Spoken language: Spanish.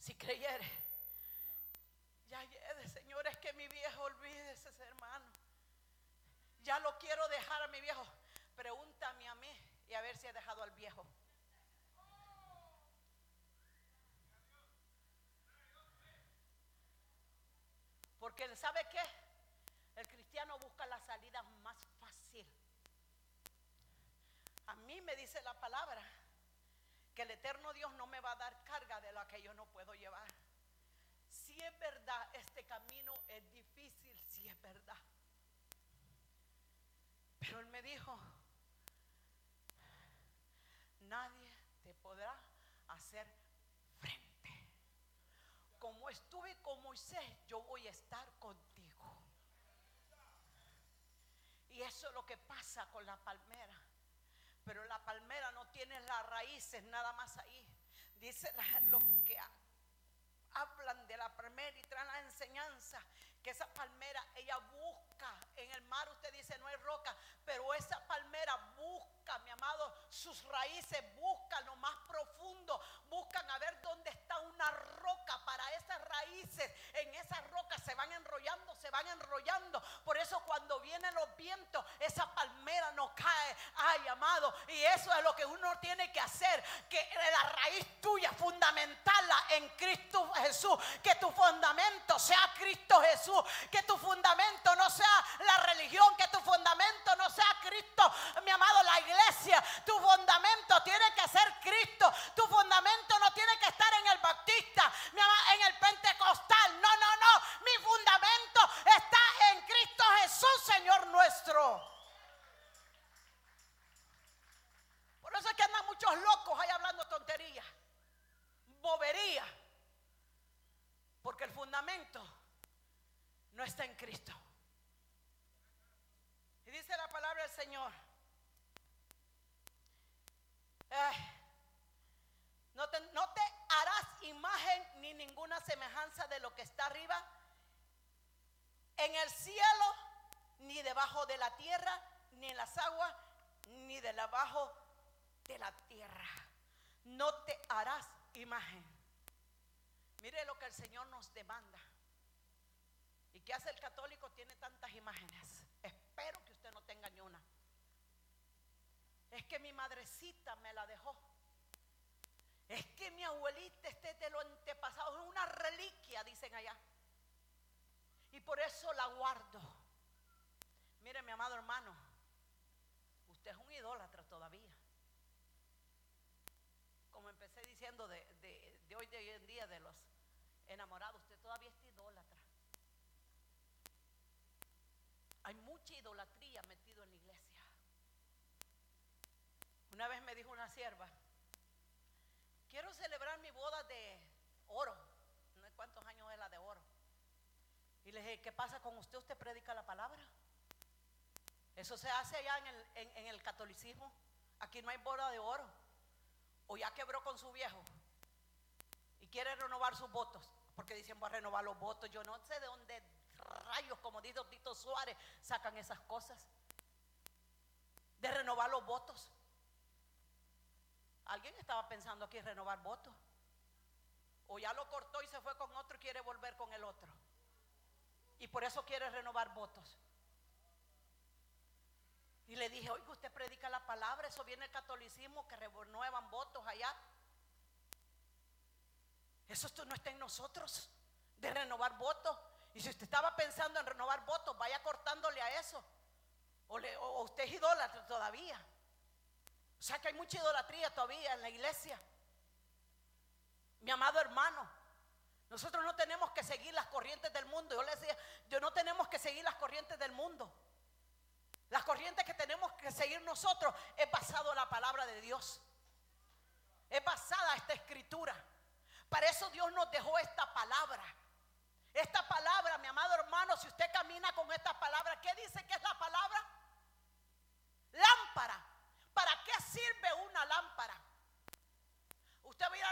Si creyere, ya llegue, Señor, es que mi viejo, olvídese, hermano. Ya lo quiero dejar a mi viejo. Pregúntame a mí y a ver si he dejado al viejo. Porque ¿sabe qué? El cristiano busca la salida más fácil. A mí me dice la palabra que el eterno Dios no me va a dar carga de la que yo no puedo llevar. Si es verdad, este camino es difícil, si es verdad. Pero Él me dijo, nadie te podrá hacer frente. Como estuve con Moisés, yo voy a estar contigo. Y eso es lo que pasa con la palmera. Pero la palmera no tiene las raíces nada más ahí. Dice los que hablan de la palmera y traen la enseñanza, que esa palmera, ella busca en el mar. Usted dice no hay roca, pero esa palmera busca, mi amado, sus raíces, buscan lo más profundo, buscan a ver dónde está una roca. Para esas raíces, en esas rocas se van enrollando, se van enrollando. Por eso cuando vienen los vientos, esa palmera no cae. Ay, amado, y eso es lo que uno tiene que hacer, que la raíz tuya fundamentarla en Cristo Jesús, que tu fundamento sea Cristo Jesús, que tu fundamento no sea la religión, que tu fundamento no sea Cristo, mi amado, la iglesia. Tu fundamento tiene que ser Cristo. Tu fundamento no tiene que estar en el Bautista, mi amado, en el Pentecostal. No. Mi fundamento está en Cristo Jesús, Señor nuestro. Por eso es que andan muchos locos ahí hablando tonterías, bobería, porque el fundamento no está en Cristo. Y dice la palabra del Señor, no te harás imagen ni ninguna semejanza de lo que está arriba en el cielo, ni debajo de la tierra, ni en las aguas, ni de debajo de la tierra. No te harás imagen. Mire lo que el Señor nos demanda. ¿Y qué hace el católico? Tiene tantas imágenes. Espero que usted no tenga ni una. Es que mi madrecita me la dejó. Es que mi abuelita, este de lo antepasado, es una reliquia, dicen allá. Y por eso la guardo. Mire, mi amado hermano, usted es un idólatra todavía. Como empecé diciendo de hoy en día, de los enamorados, usted todavía es idólatra. Hay mucha idolatría metido en la iglesia. Una vez me dijo una sierva, quiero celebrar mi boda de oro. No sé cuántos años es la de oro. Y le dije, ¿qué pasa con usted? ¿Usted predica la palabra? Eso se hace allá en el catolicismo. Aquí no hay boda de oro. O ya quebró con su viejo y quiere renovar sus votos, porque dicen voy a renovar los votos. Yo no sé de dónde rayos, como dijo Tito Suárez, sacan esas cosas de renovar los votos. Alguien estaba pensando aquí renovar votos, o ya lo cortó y se fue con otro y quiere volver con el otro, y por eso quiere renovar votos. Y le dije, oiga, usted predica la palabra, eso viene el catolicismo, que renuevan votos allá. Eso no está en nosotros, de renovar votos. Y si usted estaba pensando en renovar votos, vaya cortándole a eso. O usted es idólatra todavía. O sea que hay mucha idolatría todavía en la iglesia. Mi amado hermano, nosotros no tenemos que seguir las corrientes del mundo. Yo le decía, no tenemos que seguir las corrientes del mundo. Las corrientes que tenemos que seguir nosotros es basado en la palabra de Dios. Es basada esta escritura. Para eso Dios nos dejó esta palabra. Esta palabra, mi amado hermano, si usted camina con esta palabra, ¿qué dice que es la palabra? Lámpara. ¿Para qué sirve una lámpara? Usted va a ir